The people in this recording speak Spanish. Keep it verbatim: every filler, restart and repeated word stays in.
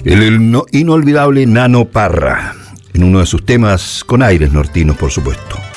El ino- inolvidable Nano Parra, en uno de sus temas con aires nortinos, por supuesto.